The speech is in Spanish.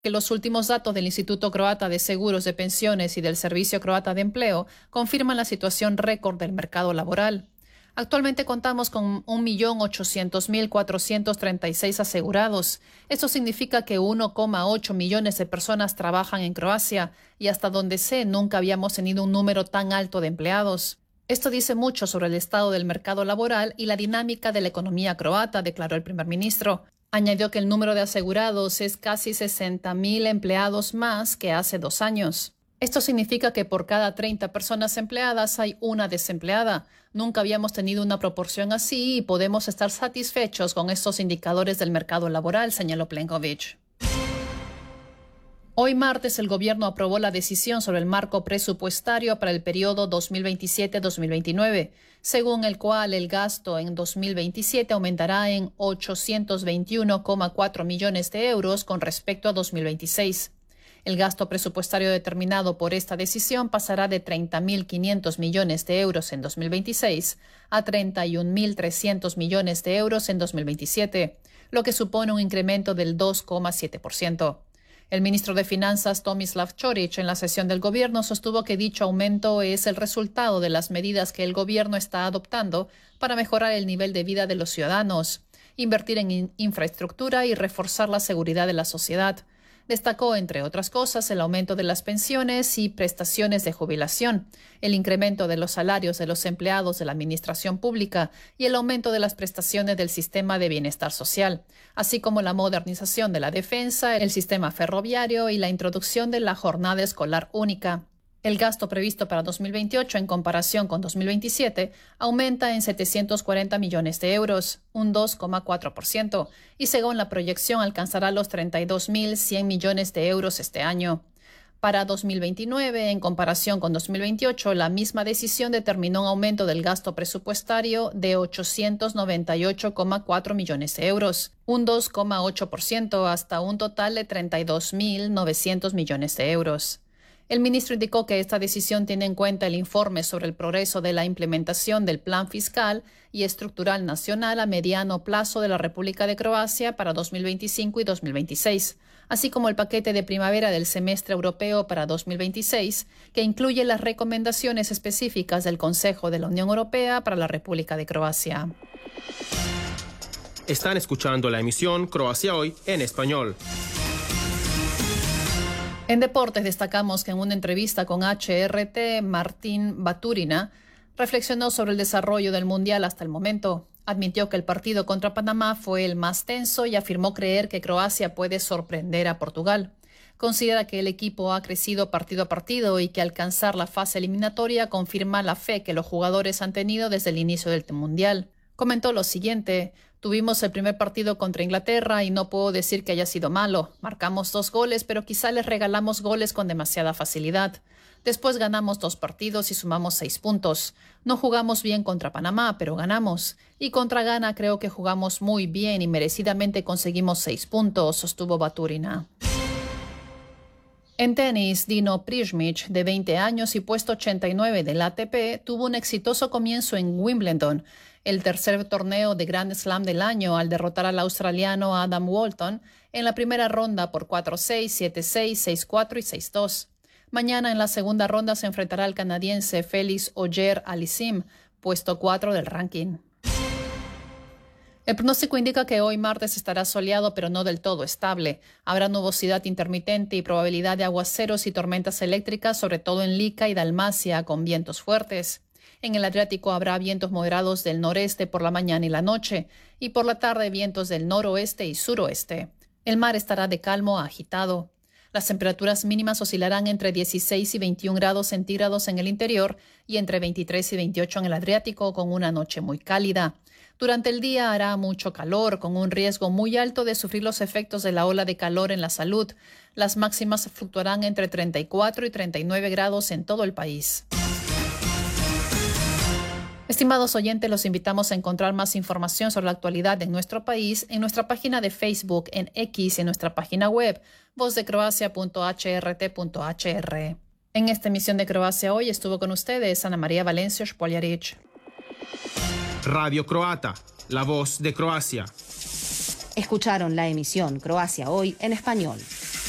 que los últimos datos del Instituto Croata de Seguros de Pensiones y del Servicio Croata de Empleo confirman la situación récord del mercado laboral. Actualmente contamos con 1.800.436 asegurados. Esto significa que 1,8 millones de personas trabajan en Croacia y hasta donde sé nunca habíamos tenido un número tan alto de empleados. Esto dice mucho sobre el estado del mercado laboral y la dinámica de la economía croata, declaró el primer ministro. Añadió que el número de asegurados es casi 60.000 empleados más que hace 2 años. Esto significa que por cada 30 personas empleadas hay una desempleada. Nunca habíamos tenido una proporción así y podemos estar satisfechos con estos indicadores del mercado laboral, señaló Plenković. Hoy martes el gobierno aprobó la decisión sobre el marco presupuestario para el periodo 2027-2029, según el cual el gasto en 2027 aumentará en 821,4 millones de euros con respecto a 2026. El gasto presupuestario determinado por esta decisión pasará de 30.500 millones de euros en 2026 a 31.300 millones de euros en 2027, lo que supone un incremento del 2,7%. El ministro de Finanzas, Tomislav Ćorić, en la sesión del gobierno sostuvo que dicho aumento es el resultado de las medidas que el gobierno está adoptando para mejorar el nivel de vida de los ciudadanos, invertir en infraestructura y reforzar la seguridad de la sociedad. Destacó, entre otras cosas, el aumento de las pensiones y prestaciones de jubilación, el incremento de los salarios de los empleados de la administración pública y el aumento de las prestaciones del sistema de bienestar social, así como la modernización de la defensa, el sistema ferroviario y la introducción de la jornada escolar única. El gasto previsto para 2028 en comparación con 2027 aumenta en 740 millones de euros, un 2,4%, y según la proyección alcanzará los 32.100 millones de euros este año. Para 2029, en comparación con 2028, la misma decisión determinó un aumento del gasto presupuestario de 898,4 millones de euros, un 2,8%, hasta un total de 32.900 millones de euros. El ministro indicó que esta decisión tiene en cuenta el informe sobre el progreso de la implementación del Plan Fiscal y Estructural Nacional a mediano plazo de la República de Croacia para 2025 y 2026, así como el paquete de primavera del semestre europeo para 2026, que incluye las recomendaciones específicas del Consejo de la Unión Europea para la República de Croacia. Están escuchando la emisión Croacia Hoy en español. En deportes destacamos que en una entrevista con HRT, Martín Baturina reflexionó sobre el desarrollo del Mundial hasta el momento. Admitió que el partido contra Panamá fue el más tenso y afirmó creer que Croacia puede sorprender a Portugal. Considera que el equipo ha crecido partido a partido y que alcanzar la fase eliminatoria confirma la fe que los jugadores han tenido desde el inicio del Mundial. Comentó lo siguiente: tuvimos el primer partido contra Inglaterra y no puedo decir que haya sido malo. Marcamos 2 goles, pero quizá les regalamos goles con demasiada facilidad. Después ganamos 2 partidos y sumamos 6 puntos. No jugamos bien contra Panamá, pero ganamos. Y contra Ghana creo que jugamos muy bien y merecidamente conseguimos 6 puntos, sostuvo Baturina. En tenis, Dino Prizmic, de 20 años y puesto 89 del ATP, tuvo un exitoso comienzo en Wimbledon, el tercer torneo de Grand Slam del año, al derrotar al australiano Adam Walton en la primera ronda por 4-6, 7-6, 6-4 y 6-2. Mañana en la segunda ronda se enfrentará al canadiense Félix Auger-Aliassime, puesto 4 del ranking. El pronóstico indica que hoy martes estará soleado pero no del todo estable. Habrá nubosidad intermitente y probabilidad de aguaceros y tormentas eléctricas, sobre todo en Lica y Dalmacia, con vientos fuertes. En el Adriático habrá vientos moderados del noreste por la mañana y la noche, y por la tarde vientos del noroeste y suroeste. El mar estará de calmo a agitado. Las temperaturas mínimas oscilarán entre 16 y 21 grados centígrados en el interior y entre 23 y 28 en el Adriático, con una noche muy cálida. Durante el día hará mucho calor, con un riesgo muy alto de sufrir los efectos de la ola de calor en la salud. Las máximas fluctuarán entre 34 y 39 grados en todo el país. Estimados oyentes, los invitamos a encontrar más información sobre la actualidad en nuestro país en nuestra página de Facebook, en X y en nuestra página web, vozdecroacia.hrt.hr. En esta emisión de Croacia Hoy estuvo con ustedes Ana María Valencia Špoljarić. Radio Croata, la voz de Croacia. Escucharon la emisión Croacia Hoy en español.